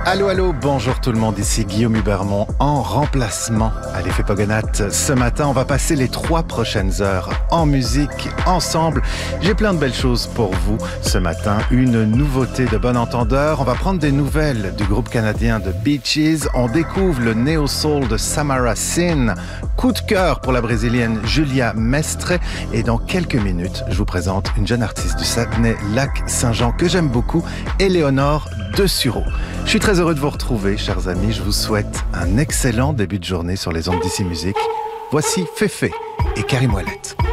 Allô, allô, bonjour tout le monde, ici Guillaume Hubermont en remplacement à l'effet Pogonat. Ce matin, on va passer les 3 prochaines heures en musique, ensemble. J'ai plein de belles choses pour vous ce matin. Une nouveauté de bon entendeur. On va prendre des nouvelles du groupe canadien de Beaches. On découvre le néo-soul de Samara Sin. Coup de cœur pour la brésilienne Julia Mestre. Et dans quelques minutes, je vous présente une jeune artiste du Saguenay-Lac-Saint-Jean que j'aime beaucoup, Éléonore de Sureau. Je suis très heureux de vous retrouver, chers amis. Je vous souhaite un excellent début de journée sur les ondes d'Ici Musique. Voici Féfé et Karim Ouellet.